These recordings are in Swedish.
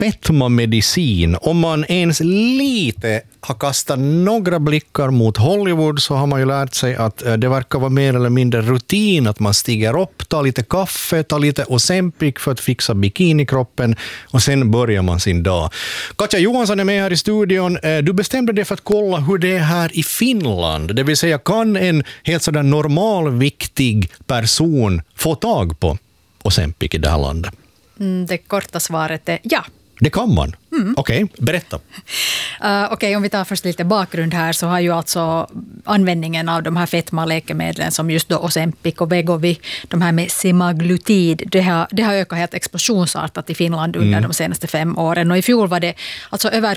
fetmamedicin. Om man ens lite har kastat några blickar mot Hollywood så har man ju lärt sig att det verkar vara mer eller mindre rutin att man stiger upp, tar lite kaffe, tar lite Ozempic för att fixa bikinikroppen och sen börjar man sin dag. Katja Johansson är med här i studion. Du bestämde dig för att kolla hur det är här i Finland. Det vill säga, kan en helt sådär normalviktig person få tag på Ozempic i det här landet? Det korta svaret är ja. Det kan man? Okej, berätta. Okej, om vi tar först lite bakgrund här så har ju alltså användningen av de här fetmaläkemedlen som just då Ozempic och Wegovy, de här med semaglutid, det har ökat helt explosionsartat i Finland under de senaste 5 åren. Och i fjol var det alltså över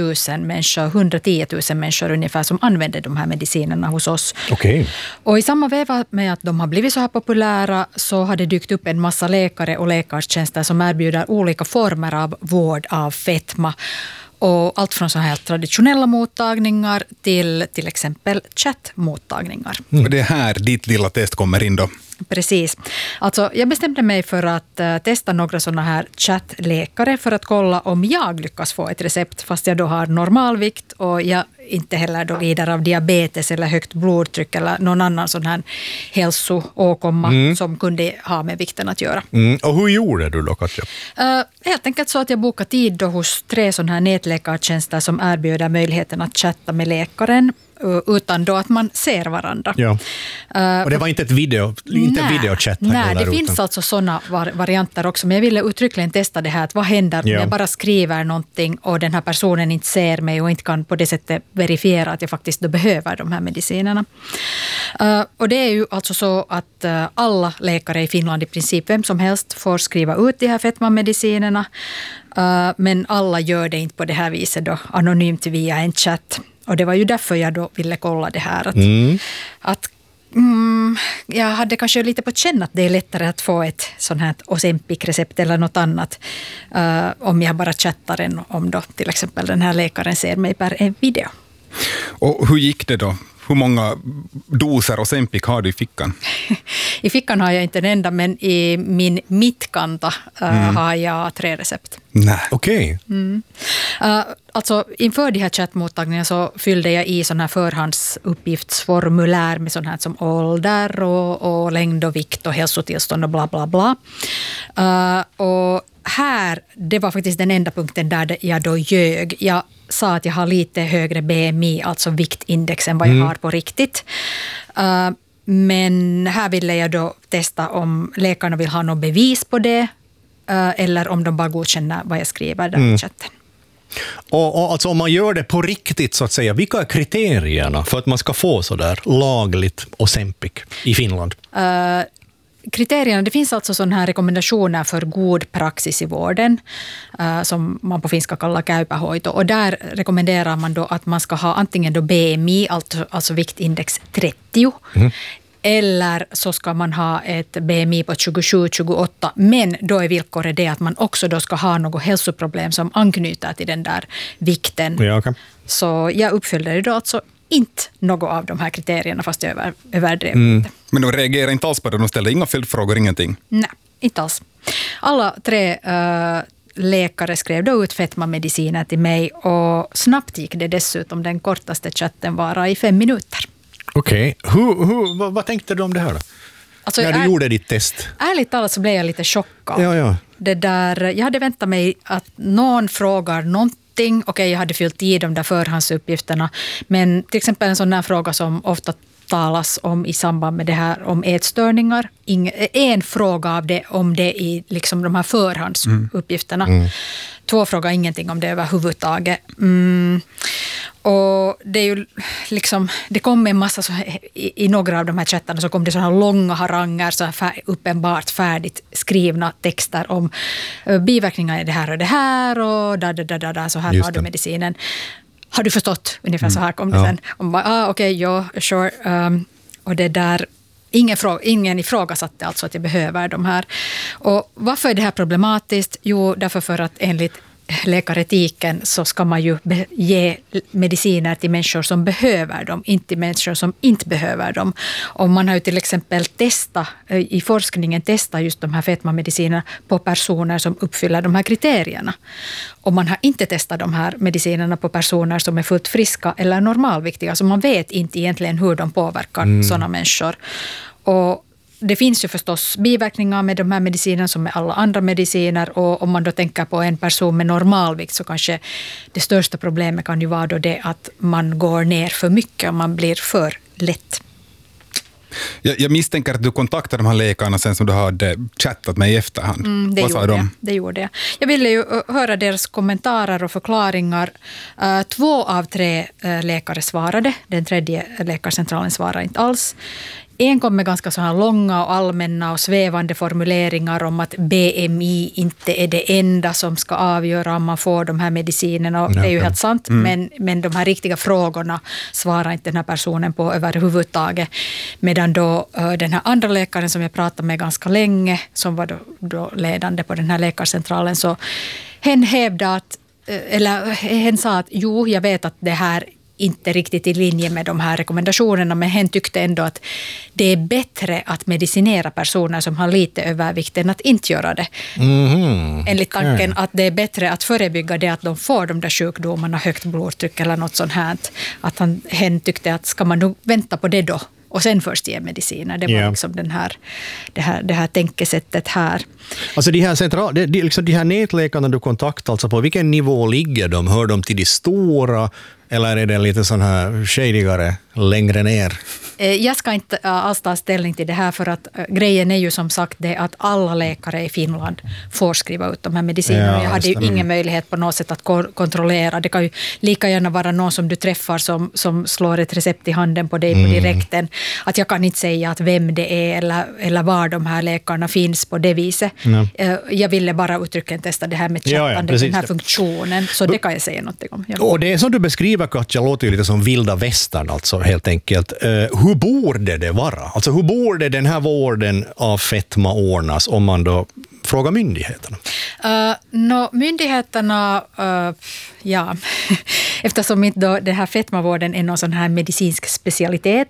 110 000 människor ungefär som använde de här medicinerna hos oss. Okej. Och i samma veva med att de har blivit så här populära så har det dykt upp en massa läkare och läkartjänster som erbjuder olika former av vård av fetma. Och allt från så här traditionella mottagningar till exempel chattmottagningar. Det är här ditt lilla test kommer in då. Precis. Alltså, jag bestämde mig för att testa några sådana här chattläkare för att kolla om jag lyckas få ett recept fast jag då har normalvikt och jag inte heller då lider av diabetes eller högt blodtryck eller någon annan sån här hälsoåkomma som kunde ha med vikten att göra. Och hur gjorde du då, Katja? Helt enkelt så att jag bokade tid då hos 3 sådana här nätläkartjänster som erbjuder möjligheten att chatta med läkaren utan då att man ser varandra. Ja. Och det var inte videochatt? Nej, det finns alltså sådana varianter också, men jag ville uttryckligen testa det här, att vad händer om jag bara skriver någonting och den här personen inte ser mig och inte kan på det sättet verifiera att jag faktiskt då behöver de här medicinerna. Och det är ju alltså så att alla läkare i Finland, i princip vem som helst, får skriva ut de här fetmamedicinerna, men alla gör det inte på det här viset då, anonymt via en chatt. Och det var ju därför jag då ville kolla det här. Att jag hade kanske lite på känn att det är lättare att få ett sånt här Ozempic-recept eller något annat om jag bara chattar än om då till exempel den här läkaren ser mig per en video. Och hur gick det då? Hur många doser Ozempic har du i fickan? I fickan har jag inte en enda, men i min mittkanta har jag 3 recept. Nej. Okej. Alltså inför de här chattmottagningarna så fyllde jag i sådana här förhandsuppgiftsformulär med sådant här som ålder och längd och vikt och hälsotillstånd och bla bla bla. Och här, det var faktiskt den enda punkten där jag då ljög. Jag sa att jag har lite högre BMI, alltså viktindex, än vad jag har på riktigt. Men här ville jag då testa om läkarna vill ha något bevis på det eller om de bara godkänner vad jag skriver där i chatten. Och alltså om man gör det på riktigt så att säga, vilka är kriterierna för att man ska få så där lagligt Ozempic i Finland? Kriterierna, det finns alltså sådana här rekommendationer för god praxis i vården som man på finska kallar käypähoito. Och där rekommenderar man då att man ska ha antingen då BMI, alltså viktindex 30, eller så ska man ha ett BMI på 27-28, men då är villkoret det att man också då ska ha något hälsoproblem som anknyter till den där vikten. Ja, okay. Så jag uppfyllde det då alltså inte något av de här kriterierna fast jag överdrev inte. Men de reagerar inte alls på det, de ställde inga följdfrågor, ingenting? Nej, inte alls. Alla 3 läkare skrev då ut fetmamediciner till mig och snabbt gick det dessutom. Den kortaste chatten var i 5 minuter. Okej. Vad tänkte du om det här då? Alltså, när du gjorde ditt test? Ärligt talat så blev jag lite chockad. Ja. Jag hade väntat mig att någon frågar någonting. Okej, jag hade fyllt i de där förhandsuppgifterna. Men till exempel en sån här fråga som ofta talas om i samband med det här om ätstörningar. En fråga av det om det i liksom de här förhandsuppgifterna. 2 frågar ingenting om det överhuvudtaget. Och det är ju liksom, det kom en massa så, i några av de här chattarna så kom det sådana långa haranger, så uppenbart färdigt skrivna texter om biverkningar i det här och så här har du medicinen. Har du förstått? Ungefär så här kom det sen. Sure. Och det där, ingen ifrågasatte alltså att jag behöver de här. Och varför är det här problematiskt? Jo, därför för att enligt läkaretiken så ska man ju ge mediciner till människor som behöver dem, inte till människor som inte behöver dem. Och man har ju till exempel i forskningen testat just de här fetmamedicinerna på personer som uppfyller de här kriterierna. Och man har inte testat de här medicinerna på personer som är fullt friska eller normalviktiga, så man vet inte egentligen hur de påverkar sådana människor. Och det finns ju förstås biverkningar med de här medicinerna som med alla andra mediciner, och om man då tänker på en person med normalvikt så kanske det största problemet kan ju vara då det att man går ner för mycket och man blir för lätt. Jag misstänker att du kontaktade de här läkarna sen som du hade chattat med i efterhand. Det gjorde jag. Jag ville ju höra deras kommentarer och förklaringar. 2 av 3 läkare svarade. Den 3:e läkarcentralen svarade inte alls. En kom med ganska så här långa och allmänna och svävande formuleringar om att BMI inte är det enda som ska avgöra om man får de här medicinerna. Och det är ju helt sant, men de här riktiga frågorna svarar inte den här personen på överhuvudtaget. Medan då den här andra läkaren som jag pratade med ganska länge, som var då ledande på den här läkarcentralen, så hen hävdade hen sa att jo, jag vet att det här inte riktigt i linje med de här rekommendationerna, men hen tyckte ändå att det är bättre att medicinera personer som har lite övervikt än att inte göra det. Enligt tanken att det är bättre att förebygga det att de får de där sjukdomarna, högt blodtryck eller något sånt här. Att hen tyckte att ska man nog vänta på det då och sen först ge mediciner. Det var liksom det här tänkesättet här. Alltså de här nätläkarna du kontaktar, alltså på vilken nivå ligger de? Hör de till de stora eller är det lite sån här shadigare längre ner? Jag ska inte alls ta ställning till det här, för att grejen är ju som sagt det att alla läkare i Finland får skriva ut de här medicinerna. Jag hade ju ingen möjlighet på något sätt att kontrollera. Det kan ju lika gärna vara någon som du träffar som slår ett recept i handen på dig på direkten. Att jag kan inte säga att vem det är eller var de här läkarna finns på det viset. Jag ville bara uttryckligen testa det här med chattande, den här funktionen. Så det kan jag säga något om. Och det som du beskriver, Katja, låter ju lite som vilda västern, alltså helt enkelt. Hur borde det vara? Alltså hur borde den här vården av fetma ordnas om man då frågar myndigheterna? Myndigheterna, eftersom inte den här fetmavården är någon sån här medicinsk specialitet,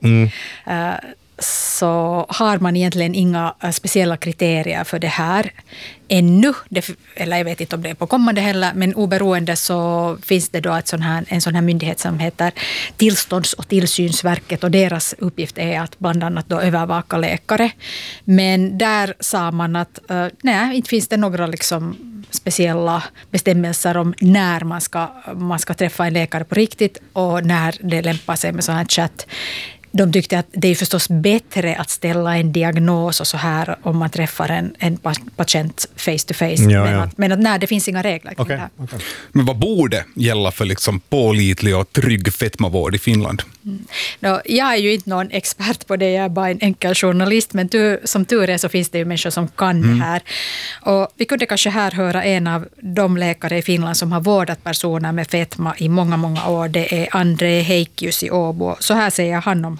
så har man egentligen inga speciella kriterier för det här ännu. Eller jag vet inte om det är på kommande heller, men oberoende så finns det då en sån här myndighet som heter Tillstånds- och tillsynsverket, och deras uppgift är att bland annat då övervaka läkare. Men där sa man att inte finns det några liksom speciella bestämmelser om när man ska träffa en läkare på riktigt och när det lämpar sig med sån här chatt. De tyckte att det är förstås bättre att ställa en diagnos och så här om man träffar en patient face to face. Men att det finns inga regler kring det här. Okay. Men vad borde gälla för liksom pålitlig och trygg fetmavård i Finland? Jag är ju inte någon expert på det, jag är bara en enkel journalist, men som tur är så finns det ju människor som kan det här. Och vi kunde kanske här höra en av de läkare i Finland som har vårdat personer med fetma i många, många år. Det är André Heikius i Åbo. Så här säger han om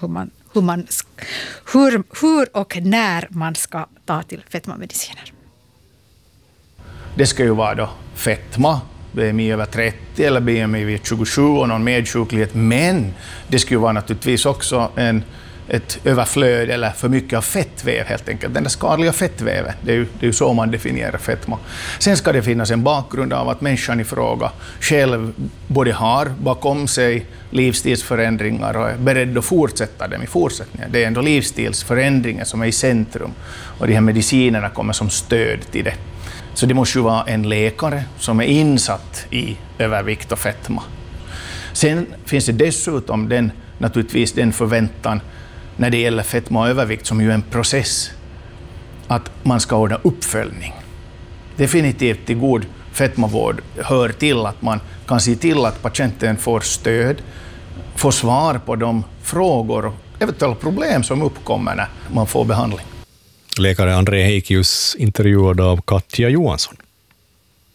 hur och när man ska ta till fetmamediciner. Det ska ju vara då fetma, BMI över 30 eller BMI vid 27 och någon medsjuklighet, men det ska ju vara naturligtvis också ett överflöd eller för mycket av fettväv helt enkelt. Den där skadliga fettväven, det är ju så man definierar fetma. Sen ska det finnas en bakgrund av att människan i fråga själv både har bakom sig livsstilsförändringar och är beredd att fortsätta dem i fortsättningen. Det är ändå livsstilsförändringen som är i centrum och de här medicinerna kommer som stöd till det. Så det måste ju vara en läkare som är insatt i övervikt och fetma. Sen finns det dessutom naturligtvis den förväntan när det gäller fetma och övervikt som ju är en process, att man ska ordna uppföljning. Definitivt till god fetmavård hör till att man kan se till att patienten får stöd, får svar på de frågor och eventuella problem som uppkommer när man får behandling. Läkare André Heikius intervjuad av Katja Johansson.